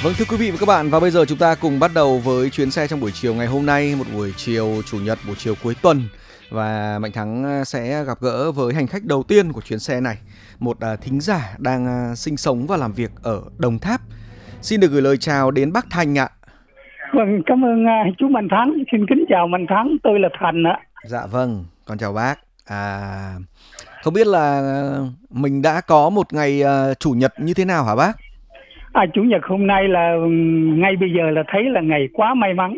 Vâng, thưa quý vị và các bạn, và bây giờ chúng ta cùng bắt đầu với chuyến xe trong buổi chiều ngày hôm nay, một buổi chiều chủ nhật, buổi chiều cuối tuần. Và Mạnh Thắng sẽ gặp gỡ với hành khách đầu tiên của chuyến xe này, một thính giả đang sinh sống và làm việc ở Đồng Tháp. Xin được gửi lời chào đến bác Thành ạ. Vâng, cảm ơn chú Mạnh Thắng. Xin kính chào Mạnh Thắng, tôi là Thành ạ. Dạ vâng, con chào bác. Không biết là mình đã có một ngày chủ nhật như thế nào hả bác? Chủ nhật hôm nay là ngay bây giờ là thấy là ngày quá may mắn.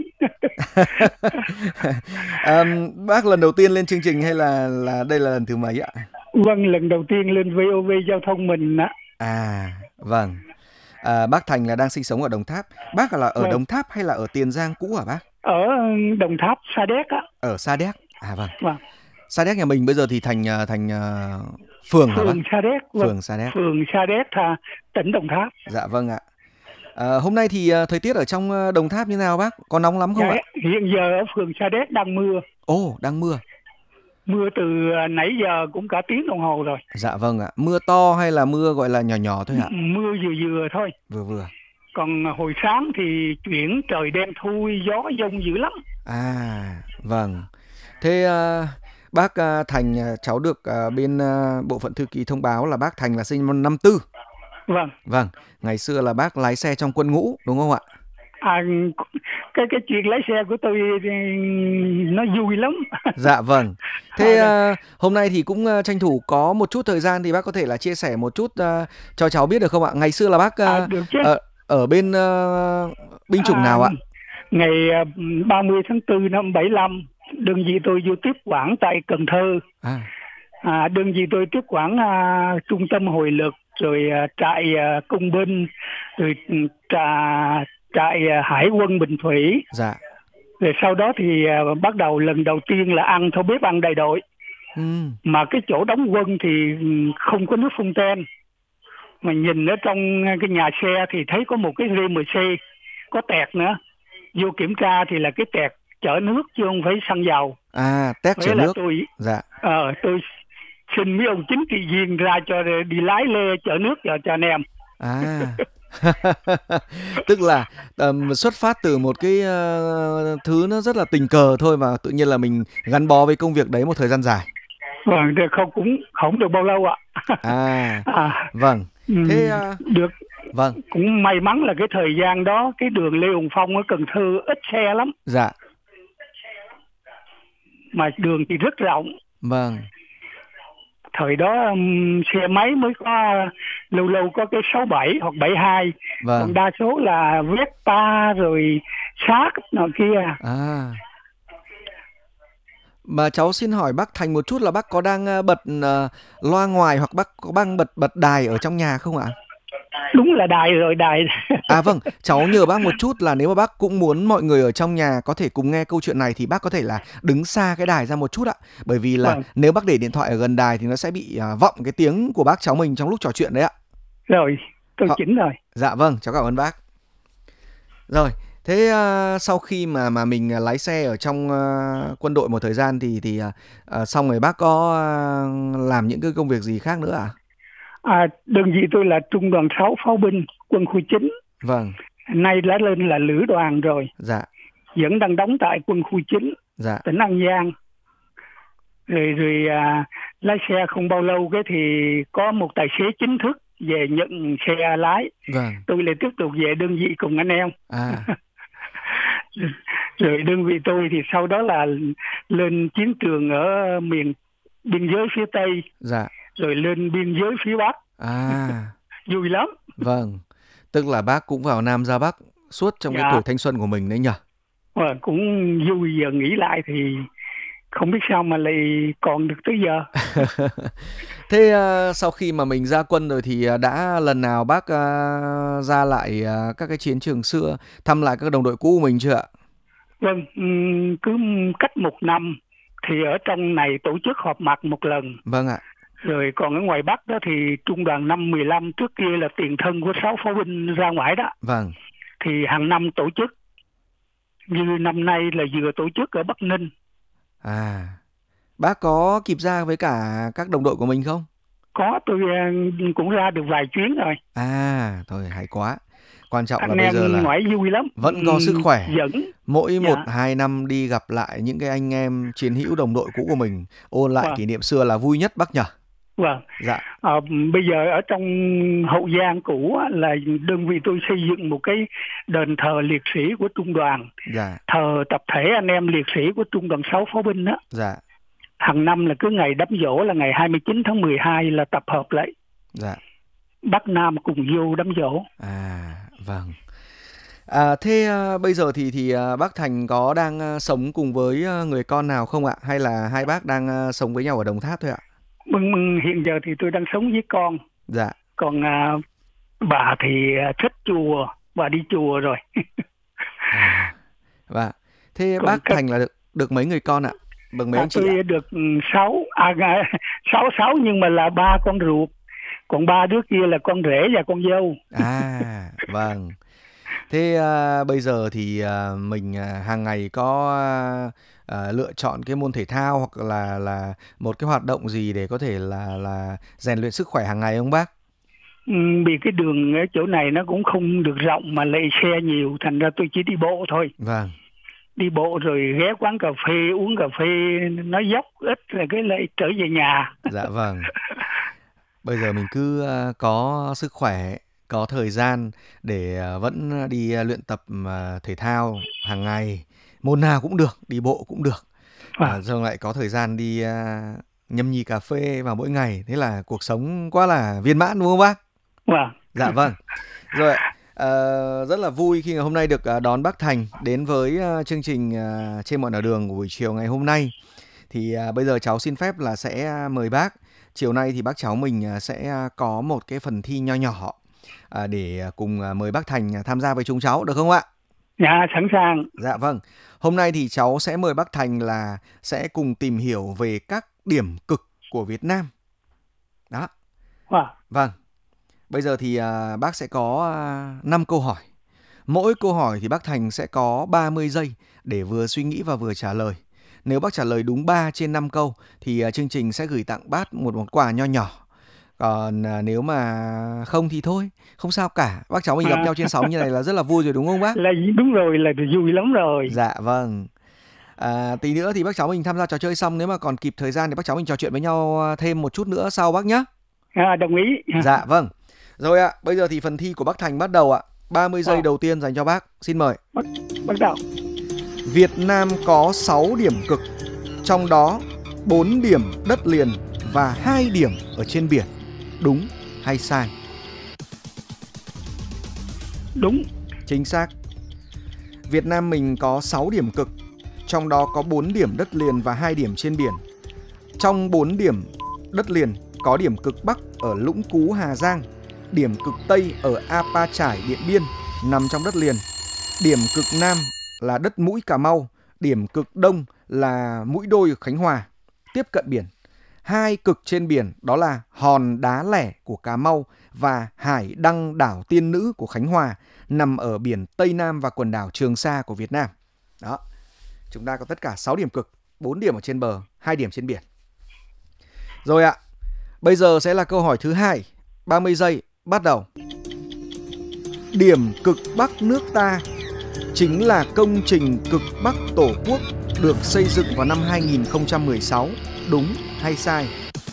Bác lần đầu tiên lên chương trình hay là đây là lần thứ mấy ạ? Vâng, lần đầu tiên lên VOV Giao thông mình ạ. Vâng. Bác Thành là đang sinh sống ở Đồng Tháp. Bác là ở Vâng, Đồng Tháp hay là ở Tiền Giang cũ hả bác? ở Đồng Tháp, Sa Đéc á. Ở Sa Đéc. Vâng. Vâng, Sa Đéc nhà mình bây giờ thì thành phường hả bác? phường Sa Đéc, vâng, Phường Sa Đéc. phường Sa Đéc, tỉnh Đồng Tháp. Dạ vâng ạ. Hôm nay thì thời tiết ở trong Đồng Tháp như nào bác? Có nóng lắm không Dạ, ạ? hiện giờ ở phường Sa Đéc đang mưa. Ồ, đang mưa. Mưa từ nãy giờ cũng cả tiếng đồng hồ rồi. Dạ vâng ạ. Mưa to hay là mưa gọi là nhỏ nhỏ thôi ạ? Mưa vừa vừa thôi. Vừa vừa. Còn hồi sáng thì chuyển trời đen thui, gió giông dữ lắm. Vâng. Thế bác Thành, cháu được bên bộ phận thư ký thông báo là bác Thành là sinh năm 54. Vâng. Vâng, ngày xưa là bác lái xe trong quân ngũ đúng không ạ? Cái chuyện lái xe của tôi thì nó vui lắm. Dạ vâng. Thế hôm nay thì cũng tranh thủ có một chút thời gian thì bác có thể là chia sẻ một chút cho cháu biết được không ạ? Ngày xưa là bác Được chứ. ở bên binh chủng nào ạ? Ngày 30 tháng 4 năm 75, đơn vị tôi vô tiếp quản tại Cần Thơ. Đơn vị tôi tiếp quản trung tâm hồi lực, rồi trại công binh, rồi trại hải quân Bình Thủy. Dạ. Rồi sau đó thì bắt đầu lần đầu tiên là ăn theo bếp ăn đại đội. Mà cái chỗ đóng quân thì không có nước phun ten. Mà nhìn ở trong cái nhà xe thì thấy có một cái RMC có tẹt nữa. Vô kiểm tra thì là cái tẹt chở nước chứ không phải xăng dầu. Tét chở nước. Dạ. Tôi xin mấy ông chính trị viên ra cho đi lái lê chở nước cho anh em. Tức là xuất phát từ một cái thứ nó rất là tình cờ thôi mà tự nhiên là mình gắn bó với công việc đấy một thời gian dài. Vâng, cũng không được bao lâu ạ. Vâng. Thế được. Vâng. Cũng may mắn là cái thời gian đó cái đường Lê Hồng Phong ở Cần Thơ ít xe lắm. Dạ. Mà đường thì rất rộng. Vâng. Thời đó xe máy mới có lâu lâu có cái 67 hoặc 72. Vâng. Còn đa số là Vespa rồi Shark nọ kia. Mà cháu xin hỏi bác Thành một chút là bác có đang bật loa ngoài hoặc bác có đang bật đài ở trong nhà không ạ? Đúng là đài rồi, đài. Vâng, cháu nhờ bác một chút là nếu mà bác cũng muốn mọi người ở trong nhà có thể cùng nghe câu chuyện này thì bác có thể là đứng xa cái đài ra một chút ạ. Bởi vì là nếu bác để điện thoại ở gần đài thì nó sẽ bị vọng cái tiếng của bác cháu mình trong lúc trò chuyện đấy ạ. Rồi, tôi chỉnh rồi. Dạ vâng, cháu cảm ơn bác. Rồi, thế sau khi mà mình lái xe ở trong quân đội một thời gian thì xong rồi bác có làm những cái công việc gì khác nữa ạ? Đơn vị tôi là trung đoàn 6 pháo binh quân khu 9. Vâng. Nay đã lên là lữ đoàn rồi. Dạ. Vẫn đang đóng tại quân khu 9. Dạ. Tỉnh An Giang. Rồi lái xe không bao lâu cái thì có một tài xế chính thức về nhận xe lái. Vâng. Tôi lại tiếp tục về đơn vị cùng anh em. Rồi đơn vị tôi thì sau đó là lên chiến trường ở miền biên giới phía Tây. Dạ. Rồi lên biên giới phía Bắc. Vui lắm. Vâng. Tức là bác cũng vào Nam ra Bắc suốt trong cái tuổi thanh xuân của mình đấy nhỉ? Cũng vui, giờ nghĩ lại thì không biết sao mà lại còn được tới giờ. Thế sau khi mà mình ra quân rồi thì đã lần nào bác ra lại các cái chiến trường xưa, thăm lại các đồng đội cũ của mình chưa ạ? Vâng, cứ cách một năm thì ở trong này tổ chức họp mặt một lần. Vâng ạ. Rồi còn ở ngoài Bắc đó thì trung đoàn 515 trước kia là tiền thân của 6 pháo binh ra ngoài đó. Vâng. Thì hàng năm tổ chức. Như năm nay là vừa tổ chức ở Bắc Ninh. Bác có kịp ra với cả các đồng đội của mình không? Có, tôi cũng ra được vài chuyến rồi. À, thôi hay quá. Quan trọng là Anh bây giờ em là ngoại vui lắm. vẫn có sức khỏe. Dẫn. Mỗi Dạ. 1-2 năm đi gặp lại những cái anh em chiến hữu đồng đội cũ của mình, ôn lại Vâng. kỷ niệm xưa là vui nhất bác nhỉ? Vâng. Dạ. Bây giờ ở trong Hậu Giang cũ á, là đơn vị tôi xây dựng một cái đền thờ liệt sĩ của trung đoàn. Dạ. Thờ tập thể anh em liệt sĩ của trung đoàn 6 pháo binh á. Dạ. Hàng năm là cứ ngày đám giỗ là ngày 29 tháng 12 là tập hợp lại. Dạ. Bắc Nam cùng vô đám giỗ. À, vâng. Thế bây giờ thì bác Thành có đang sống cùng với người con nào không ạ? Hay là hai bác đang sống với nhau ở Đồng Tháp thôi ạ? Hiện giờ thì tôi đang sống với con. Dạ. Còn bà thì thích chùa, bà đi chùa rồi. Và thế Còn bác Thành là được mấy người con ạ? Bằng mấy anh chị tôi ạ? được 6 nhưng mà là 3 con ruột. Còn 3 đứa kia là con rể và con dâu. À, vâng. Thế bây giờ thì mình hàng ngày có lựa chọn cái môn thể thao hoặc là một cái hoạt động gì để có thể là rèn luyện sức khỏe hàng ngày không bác? Vì cái đường ở chỗ này nó cũng không được rộng mà lại xe nhiều, thành ra tôi chỉ đi bộ thôi. Vâng. Đi bộ rồi ghé quán cà phê, uống cà phê, nói dốc ít rồi cái lại trở về nhà. Dạ vâng. Bây giờ mình cứ có sức khỏe, có thời gian để vẫn đi luyện tập thể thao hàng ngày. Môn nào cũng được, đi bộ cũng được. Rồi lại có thời gian đi nhâm nhi cà phê vào mỗi ngày. Thế là cuộc sống quá là viên mãn đúng không bác? Vâng. Dạ vâng. Rồi rất là vui khi ngày hôm nay được đón bác Thành đến với chương trình Trên mọi nẻo đường của buổi chiều ngày hôm nay. Thì bây giờ cháu xin phép là sẽ mời bác. Chiều nay thì bác cháu mình sẽ có một cái phần thi nho nhỏ để cùng mời bác Thành tham gia với chúng cháu được không ạ? Dạ, sẵn sàng. Dạ vâng. Hôm nay thì cháu sẽ mời bác Thành là sẽ cùng tìm hiểu về các điểm cực của Việt Nam. Đó. Vâng. Bây giờ thì bác sẽ có 5 câu hỏi. Mỗi câu hỏi thì bác Thành sẽ có 30 giây để vừa suy nghĩ và vừa trả lời. Nếu bác trả lời đúng 3 trên 5 câu thì chương trình sẽ gửi tặng bác một món quà nho nhỏ. Còn nếu mà không thì thôi, không sao cả. Bác cháu mình gặp nhau trên sóng như này là rất là vui rồi đúng không bác? Là đúng rồi, là vui lắm rồi. Dạ vâng. Tí nữa thì bác cháu mình tham gia trò chơi xong, nếu mà còn kịp thời gian thì bác cháu mình trò chuyện với nhau thêm một chút nữa sau bác nhé. Đồng ý. Dạ vâng. Rồi ạ, bây giờ thì phần thi của bác Thành bắt đầu ạ. 30 giây đầu tiên dành cho bác. Xin mời. Bắt đầu. Việt Nam có 6 điểm cực, trong đó 4 điểm đất liền và 2 điểm ở trên biển. Đúng hay sai? Đúng. Chính xác. Việt Nam mình có 6 điểm cực, trong đó có 4 điểm đất liền và 2 điểm trên biển. Trong 4 điểm đất liền có điểm cực Bắc ở Lũng Cú, Hà Giang, điểm cực Tây ở Apa Chải, Điện Biên nằm trong đất liền. Điểm cực Nam là đất Mũi, Cà Mau. Điểm cực Đông là Mũi Đôi, Khánh Hòa, tiếp cận biển. 2 cực trên biển đó là Hòn Đá Lẻ của Cà Mau và Hải Đăng, đảo Tiên Nữ của Khánh Hòa, nằm ở biển Tây Nam và quần đảo Trường Sa của Việt Nam. Đó, chúng ta có tất cả 6 điểm cực, 4 điểm ở trên bờ, 2 điểm trên biển. Rồi ạ, bây giờ sẽ là câu hỏi thứ 2. 30 giây, bắt đầu. Điểm cực Bắc nước ta chính là công trình cực Bắc Tổ quốc được xây dựng vào năm 2016. Đúng hay sai?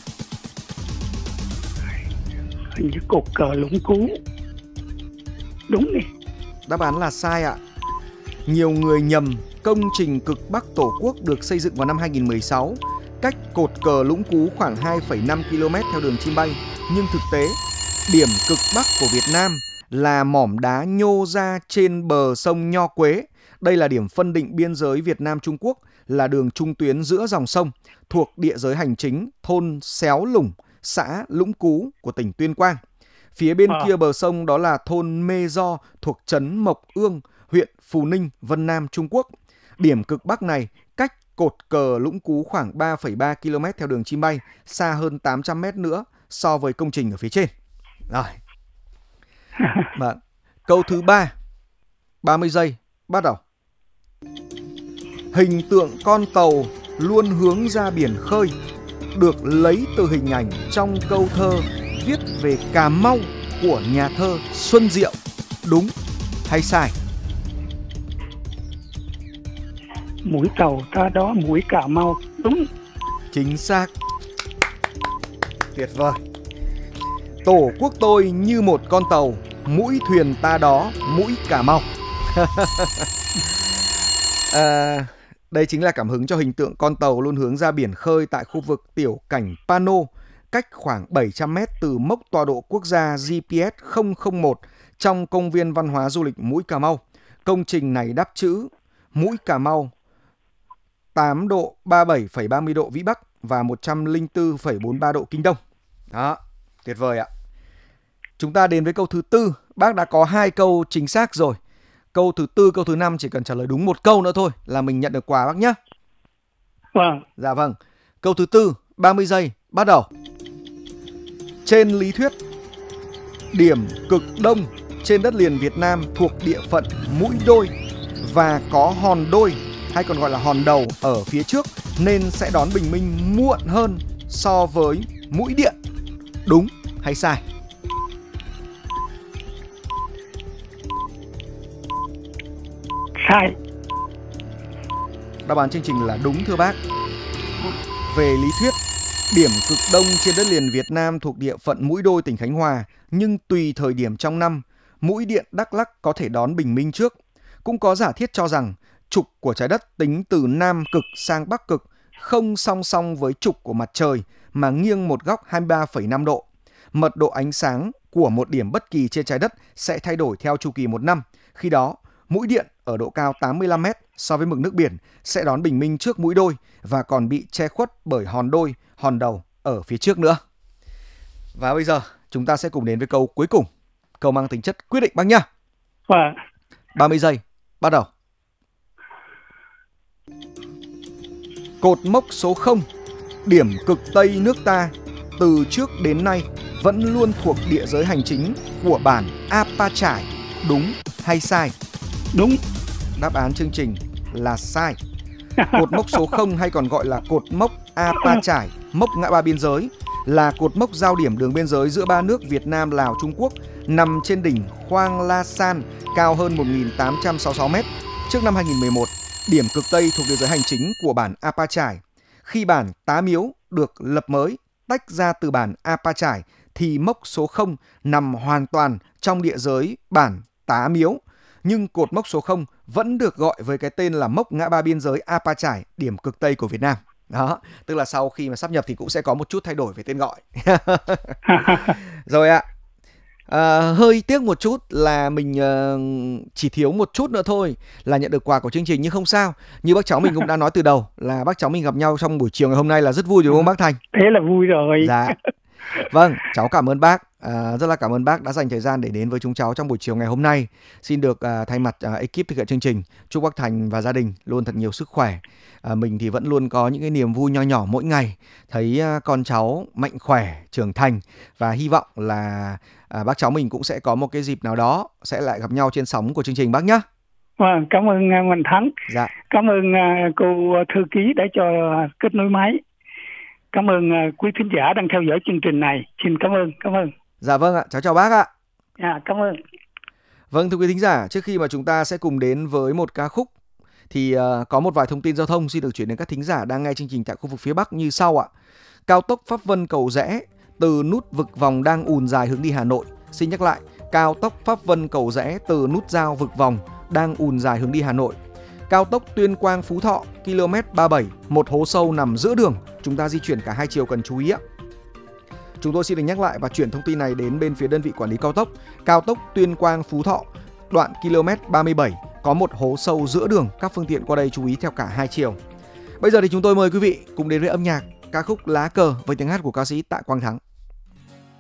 Hình như cột cờ Lũng Cú. Đúng đi. Đáp án là sai ạ. Nhiều người nhầm công trình cực Bắc Tổ quốc được xây dựng vào năm 2016 cách cột cờ Lũng Cú khoảng 2,5 km theo đường chim bay. Nhưng thực tế, điểm cực Bắc của Việt Nam là mỏm đá nhô ra trên bờ sông Nho Quế. Đây là điểm phân định biên giới Việt Nam-Trung Quốc, là đường trung tuyến giữa dòng sông, thuộc địa giới hành chính thôn Xéo Lủng, xã Lũng Cú của tỉnh Tuyên Quang. Phía bên kia bờ sông đó là thôn Mê Do thuộc trấn Mộc Ương, huyện Phù Ninh, Vân Nam, Trung Quốc. Điểm cực Bắc này cách cột cờ Lũng Cú khoảng 3,3 km theo đường chim bay, xa hơn 800 m nữa so với công trình ở phía trên. Rồi. Vâng. Câu thứ 3. 30 giây, bắt đầu. Hình tượng con tàu luôn hướng ra biển khơi được lấy từ hình ảnh trong câu thơ viết về Cà Mau của nhà thơ Xuân Diệu. Đúng hay sai? Mũi tàu ta đó mũi Cà Mau. Đúng. Chính xác. Tuyệt vời. Tổ quốc tôi như một con tàu, mũi thuyền ta đó mũi Cà Mau. Đây chính là cảm hứng cho hình tượng con tàu luôn hướng ra biển khơi tại khu vực tiểu cảnh Pano, cách khoảng 700 m từ mốc tọa độ quốc gia GPS 001 trong công viên văn hóa du lịch mũi Cà Mau. Công trình này đắp chữ mũi Cà Mau 8 độ 37,30 độ Vĩ Bắc và 104,43 độ Kinh Đông. Đó, tuyệt vời ạ. Chúng ta đến với câu thứ tư. Bác đã có 2 câu chính xác rồi. Câu thứ tư, câu thứ 5 chỉ cần trả lời đúng 1 câu nữa thôi là mình nhận được quà bác nhé. Vâng. Dạ vâng. Câu thứ tư, 30 giây, bắt đầu. Trên lý thuyết, điểm cực đông trên đất liền Việt Nam thuộc địa phận mũi đôi và có hòn đôi hay còn gọi là hòn đầu ở phía trước nên sẽ đón bình minh muộn hơn so với mũi điện. Đúng hay sai? Sai. Đáp án chương trình là đúng thưa bác. Về lý thuyết, điểm cực đông trên đất liền Việt Nam thuộc địa phận mũi đôi tỉnh Khánh Hòa, nhưng tùy thời điểm trong năm, mũi điện Đắk Lắk có thể đón bình minh trước. Cũng có giả thiết cho rằng trục của trái đất tính từ Nam cực sang Bắc cực không song song với trục của mặt trời mà nghiêng một góc 23,5 độ. Mật độ ánh sáng của một điểm bất kỳ trên trái đất sẽ thay đổi theo chu kỳ một năm. Khi đó, mũi điện ở độ cao 85 m so với mực nước biển sẽ đón bình minh trước mũi đôi và còn bị che khuất bởi hòn đôi, hòn đầu ở phía trước nữa. Và bây giờ chúng ta sẽ cùng đến với câu cuối cùng. Câu mang tính chất quyết định bác nhá. Vâng. 30 giây, bắt đầu. Cột mốc số 0, điểm cực Tây nước ta, từ trước đến nay vẫn luôn thuộc địa giới hành chính của bản Apa Chải. Đúng hay sai? Đúng. Đáp án chương trình là sai. Cột mốc số 0 hay còn gọi là cột mốc Apa Chải, mốc ngã ba biên giới, là cột mốc giao điểm đường biên giới giữa ba nước Việt Nam, Lào, Trung Quốc, nằm trên đỉnh Khoang La San, cao hơn 1.866 m. Trước năm 2011, điểm cực Tây thuộc địa giới hành chính của bản Apa Chải. Khi bản Tá Miếu được lập mới, tách ra từ bản Apa Chải, thì mốc số 0 nằm hoàn toàn trong địa giới bản Tá Miếu. Nhưng cột mốc số 0 vẫn được gọi với cái tên là mốc ngã ba biên giới Apa Chải, điểm cực Tây của Việt Nam. Đó, tức là sau khi mà sáp nhập thì cũng sẽ có một chút thay đổi về tên gọi. Rồi ạ. Hơi tiếc một chút là mình chỉ thiếu một chút nữa thôi là nhận được quà của chương trình, nhưng không sao. Như bác cháu mình cũng đã nói từ đầu là bác cháu mình gặp nhau trong buổi chiều ngày hôm nay là rất vui đúng không bác Thành? Thế là vui rồi. Dạ. Vâng, cháu cảm ơn bác. Rất là cảm ơn bác đã dành thời gian để đến với chúng cháu trong buổi chiều ngày hôm nay. Xin được thay mặt ekip thực hiện chương trình chúc bác Thành và gia đình luôn thật nhiều sức khỏe. Mình thì vẫn luôn có những cái niềm vui nho nhỏ mỗi ngày, thấy con cháu mạnh khỏe, trưởng thành, và hy vọng là bác cháu mình cũng sẽ có một cái dịp nào đó sẽ lại gặp nhau trên sóng của chương trình bác nhé. Vâng, cảm ơn Mạnh Thắng. Dạ. Cảm ơn cô thư ký đã cho kết nối máy. Cảm ơn quý thính giả đang theo dõi chương trình này. Xin cảm ơn. Dạ vâng ạ, cháu chào bác ạ. Cảm ơn. Vâng, thưa quý thính giả, trước khi mà chúng ta sẽ cùng đến với một ca khúc thì có một vài thông tin giao thông xin được chuyển đến các thính giả đang nghe chương trình tại khu vực phía Bắc như sau ạ. Cao tốc Pháp Vân Cầu Giẽ từ nút Vực Vòng đang ùn dài hướng đi Hà Nội. Xin nhắc lại, cao tốc Pháp Vân Cầu Giẽ từ nút giao Vực Vòng đang ùn dài hướng đi Hà Nội. Cao tốc Tuyên Quang Phú Thọ km 37, một hố sâu nằm giữa đường, chúng ta di chuyển cả hai chiều cần chú ý ạ. Chúng tôi xin được nhắc lại và chuyển thông tin này đến bên phía đơn vị quản lý cao tốc. Cao tốc Tuyên Quang Phú Thọ đoạn km 37 có một hố sâu giữa đường, các phương tiện qua đây chú ý theo cả hai chiều. Bây giờ thì chúng tôi mời quý vị cùng đến với âm nhạc ca khúc Lá Cờ với tiếng hát của ca sĩ Tạ Quang Thắng.